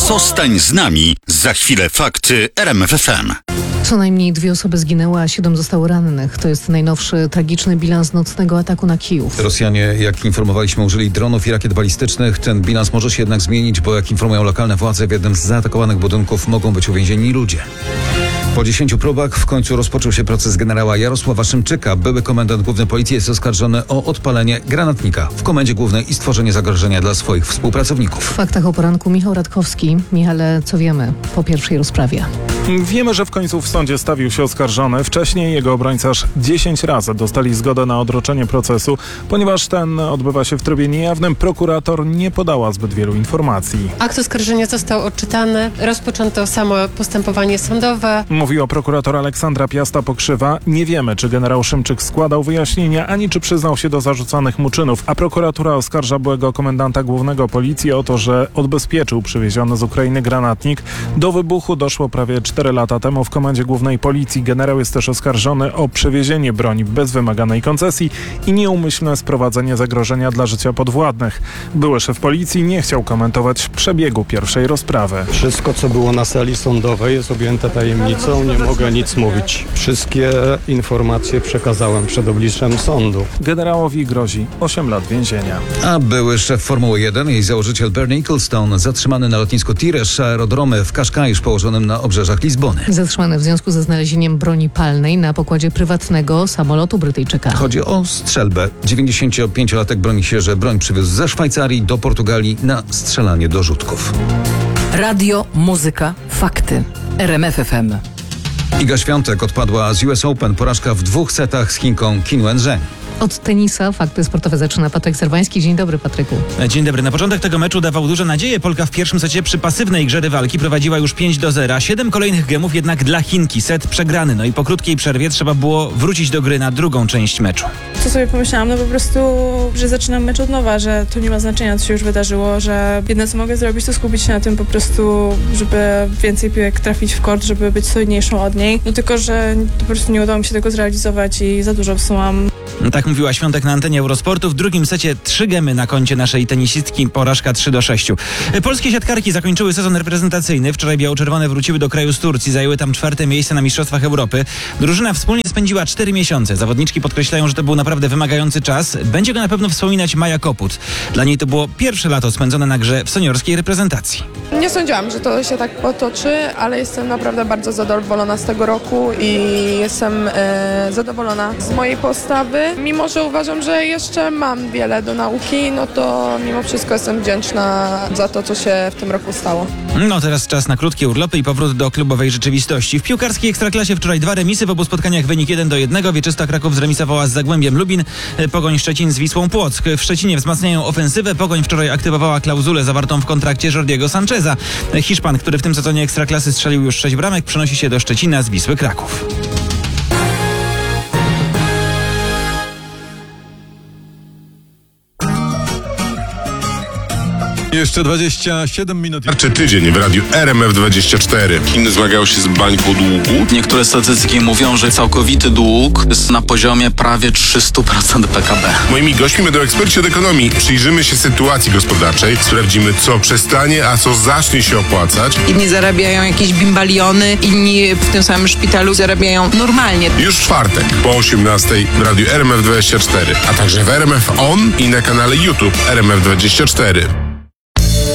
Zostań z nami. Za chwilę fakty RMF FM. Co najmniej 2 osoby zginęły, a 7 zostało rannych. To jest najnowszy tragiczny bilans nocnego ataku na Kijów. Rosjanie, jak informowaliśmy, użyli dronów i rakiet balistycznych. Ten bilans może się jednak zmienić, bo jak informują lokalne władze, w jednym z zaatakowanych budynków mogą być uwięzieni ludzie. Po 10 próbach w końcu rozpoczął się proces generała Jarosława Szymczyka. Były komendant główny policji jest oskarżony o odpalenie granatnika w komendzie głównej i stworzenie zagrożenia dla swoich współpracowników. W faktach o poranku Michał Radkowski. Michale, co wiemy po pierwszej rozprawie? Wiemy, że w końcu w sądzie stawił się oskarżony. Wcześniej jego obrońca 10 razy dostali zgodę na odroczenie procesu. Ponieważ ten odbywa się w trybie niejawnym, prokurator nie podała zbyt wielu informacji. Akt oskarżenia został odczytany. Rozpoczęto samo postępowanie sądowe. Mówiła prokurator Aleksandra Piasta-Pokrzywa. Nie wiemy, czy generał Szymczyk składał wyjaśnienia, ani czy przyznał się do zarzucanych mu czynów. A prokuratura oskarża byłego komendanta głównego policji o to, że odbezpieczył przywieziony z Ukrainy granatnik. Do wybuchu doszło prawie 4 lata temu w komendzie głównej policji. Generał jest też oskarżony o przewiezienie broni bez wymaganej koncesji i nieumyślne sprowadzenie zagrożenia dla życia podwładnych. Były szef policji nie chciał komentować przebiegu pierwszej rozprawy. Wszystko, co było na sali sądowej, jest objęte tajemnicą. Nie mogę nic mówić. Wszystkie informacje przekazałem przed obliczem sądu. Generałowi grozi 8 lat więzienia. A były szef Formuły 1 i założyciel Bernie Ecclestone zatrzymany na lotnisku Tires aerodromy w Kaszkaisz położonym na obrzeżach Lizbony. Zatrzymany w związku ze znalezieniem broni palnej na pokładzie prywatnego samolotu Brytyjczyka. Chodzi o strzelbę. 95-latek broni się, że broń przywiózł ze Szwajcarii do Portugalii na strzelanie do rzutków. Radio, muzyka, fakty. RMF FM. Iga Świątek odpadła z US Open. Porażka w 2 setach z Chinką Qin Wenzheng. Od tenisa fakty sportowe zaczyna Patryk Serwański. Dzień dobry, Patryku. Dzień dobry. Na początek tego meczu dawał duże nadzieje. Polka w pierwszym secie przy pasywnej grze rywalki prowadziła już 5-0. 7 kolejnych gemów jednak dla Chinki. Set przegrany. No i po krótkiej przerwie trzeba było wrócić do gry na drugą część meczu. Co sobie pomyślałam? No po prostu, że zaczynam mecz od nowa, że to nie ma znaczenia, co się już wydarzyło, że jedyne co mogę zrobić, to skupić się na tym po prostu, żeby więcej piłek trafić w kort, żeby być solidniejszą od niej. No tylko, że po prostu nie udało mi się tego zrealizować i za dużo psułam. Tak mówiła Świątek na antenie Eurosportu. W drugim secie 3 gemy na koncie naszej tenisistki. Porażka 3-6. Polskie siatkarki zakończyły sezon reprezentacyjny. Wczoraj biało-czerwone wróciły do kraju z Turcji. Zajęły tam 4. miejsce na Mistrzostwach Europy. Drużyna wspólnie spędziła 4 miesiące. Zawodniczki podkreślają, że to był naprawdę wymagający czas. Będzie go na pewno wspominać Maja Koput. Dla niej to było pierwsze lato spędzone na grze w seniorskiej reprezentacji. Nie sądziłam, że to się tak potoczy, ale jestem naprawdę bardzo zadowolona z tego roku i jestem zadowolona z mojej postawy. Mimo że uważam, że jeszcze mam wiele do nauki, no to mimo wszystko jestem wdzięczna za to, co się w tym roku stało. No teraz czas na krótkie urlopy i powrót do klubowej rzeczywistości. W piłkarskiej Ekstraklasie wczoraj 2 remisy, w obu spotkaniach wynik 1-1. Wieczysta Kraków zremisowała z Zagłębiem Lubin, Pogoń Szczecin z Wisłą Płock. W Szczecinie wzmacniają ofensywę. Pogoń wczoraj aktywowała klauzulę zawartą w kontrakcie Jordiego Sancheza. Hiszpan, który w tym sezonie Ekstraklasy strzelił już 6 bramek, przenosi się do Szczecina z Wisły Kraków. Jeszcze 27 minut. Czy tydzień w radiu RMF24. Chiny zmagają się z bańką długu. Niektóre statystyki mówią, że całkowity dług jest na poziomie prawie 300% PKB. Moimi gośćmi będą eksperci od ekonomii. Przyjrzymy się sytuacji gospodarczej, sprawdzimy, co przestanie, a co zacznie się opłacać. Inni zarabiają jakieś bimbaliony, inni w tym samym szpitalu zarabiają normalnie. Już w czwartek po 18:00 w radiu RMF24, a także w RMF On i na kanale YouTube RMF24.